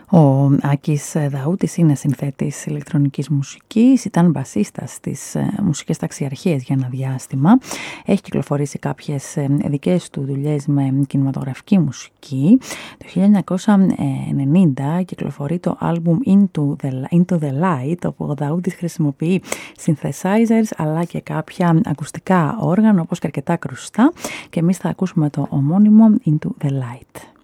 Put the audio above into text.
Ο Άκης Δαούτης είναι συνθέτης ηλεκτρονικής μουσικής, ήταν μπασίστας στις μουσικές ταξιαρχίες για ένα διάστημα. Έχει κυκλοφορήσει κάποιες δικές του δουλειές με κινηματογραφική μουσική. Το 1990 κυκλοφορεί το άλμπουμ Into the Light, όπου ο Δαούτης χρησιμοποιεί synthesizers αλλά και κάποια ακουστικά όργανα όπως και αρκετά κρουστά, και εμείς θα ακούσουμε το ομώνυμο Into the Light.